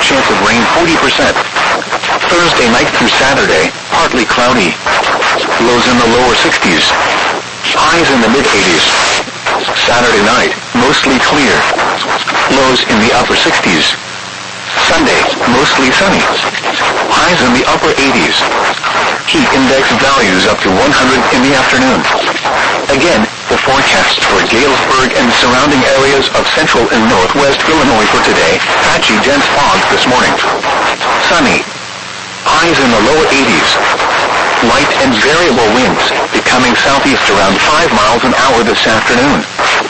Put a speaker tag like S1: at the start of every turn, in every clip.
S1: chance of rain 40%. Thursday night through Saturday, partly cloudy. Lows in the lower 60s. Highs in the mid-80s. Saturday night, mostly clear. Lows in the upper 60s. Sunday, mostly sunny. Highs in the upper 80s. Heat index values up to 100 in the afternoon. Again, the forecast for Galesburg and surrounding areas of central and northwest Illinois for today: patchy dense fog this morning. Sunny. Highs in the lower 80s. Light and variable winds, becoming southeast around 5 miles an hour this afternoon.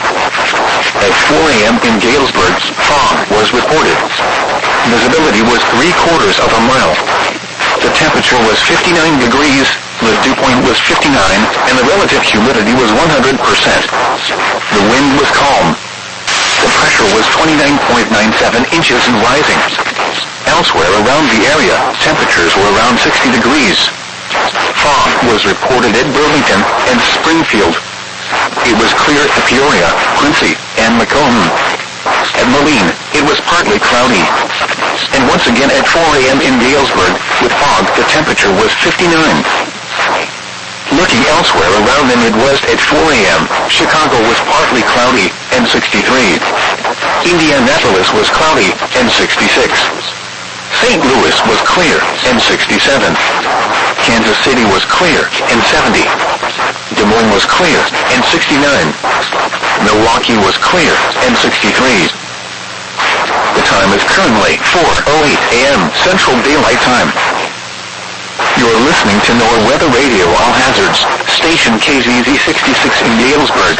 S1: At 4 a.m. in Galesburg, fog was reported. Visibility was 3/4 of a mile. The temperature was 59 degrees, the dew point was 59, and the relative humidity was 100%. The wind was calm. The pressure was 29.97 inches and rising. Elsewhere around the area, temperatures were around 60 degrees. Fog was reported at Burlington and Springfield. It was clear at Peoria, Quincy, and Macomb. At Moline, it was partly cloudy. And once again at 4 a.m. in Galesburg, with fog, the temperature was 59. Looking elsewhere around the Midwest at 4 a.m., Chicago was partly cloudy and 63. Indianapolis was cloudy and 66. St. Louis was clear and 67. Kansas City was clear and 70. Des Moines was clear and 69. Milwaukee was clear and 63. The time is currently 4:08 a.m. Central Daylight Time. You're listening to NOAA Weather Radio All Hazards, station KZZ 66 in Galesburg.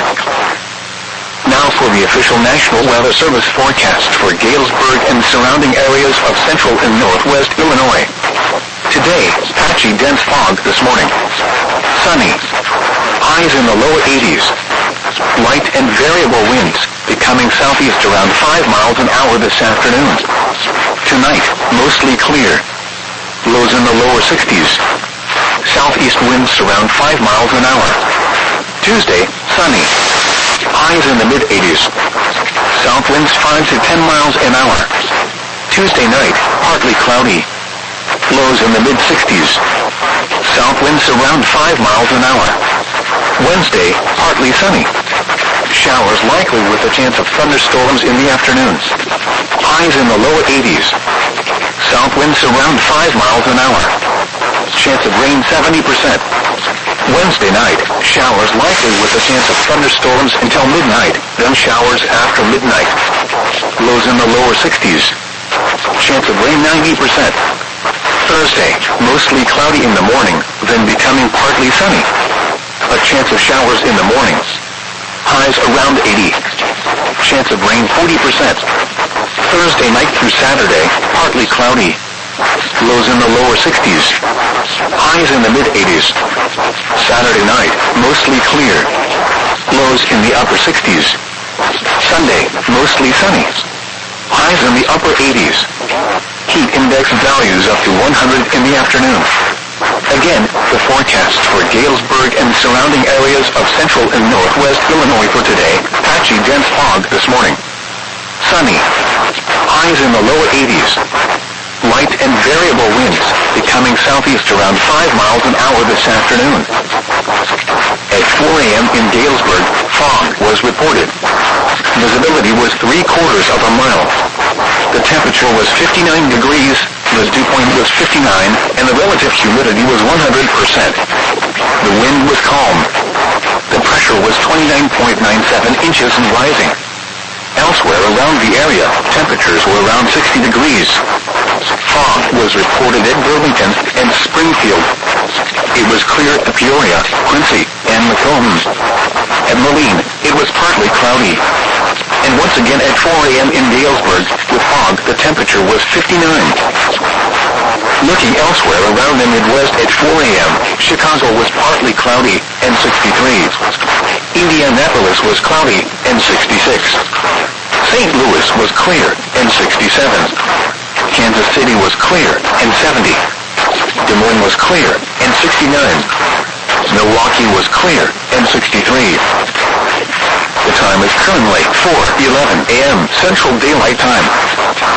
S1: Now for the official National Weather Service forecast for Galesburg and surrounding areas of central and northwest Illinois. Today, patchy dense fog this morning. Sunny. Highs in the lower 80s. Light and variable winds, becoming southeast around 5 miles an hour this afternoon. Tonight, mostly clear. Lows in the lower 60s. Southeast winds around 5 miles an hour. Tuesday, sunny. Highs in the mid-80s. South winds 5 to 10 miles an hour. Tuesday night, partly cloudy. Lows in the mid-60s. South winds around 5 miles an hour. Wednesday, partly sunny. Showers likely with a chance of thunderstorms in the afternoons. Highs in the lower 80s. South winds around 5 miles an hour. Chance of rain 70%. Wednesday night, showers likely with a chance of thunderstorms until midnight, then showers after midnight. Lows in the lower 60s. Chance of rain 90%. Thursday, mostly cloudy in the morning, then becoming partly sunny. A chance of showers in the morning. Highs around 80. Chance of rain 40%. Thursday night through Saturday, partly cloudy. Lows in the lower 60s. Highs in the mid-80s. Saturday night, mostly clear. Lows in the upper 60s. Sunday, mostly sunny. Highs in the upper 80s. Heat index values up to 100 in the afternoon. Again, the forecast for Galesburg and surrounding areas of central and northwest Illinois for today: patchy dense fog this morning. Sunny. Highs in the lower 80s. Light and variable winds, becoming southeast around 5 miles an hour this afternoon. At 4 a.m. in Galesburg, fog was reported. Visibility was 3/4 of a mile. The temperature was 59 degrees, the dew point was 59, and the relative humidity was 100%. The wind was calm. The pressure was 29.97 inches and rising. Elsewhere around the area, temperatures were around 60 degrees. Fog was reported at Burlington and Springfield. It was clear at Peoria, Quincy, and Macomb. At Moline, it was partly cloudy. And once again at 4 a.m. in Galesburg, with fog, the temperature was 59. Looking elsewhere around the Midwest at 4 a.m., Chicago was partly cloudy and 63. Indianapolis was cloudy and 66. St. Louis was clear and 67. Kansas City was clear and 70. Des Moines was clear and 69. Milwaukee was clear and 63. The time is currently 4:11 a.m. Central Daylight Time.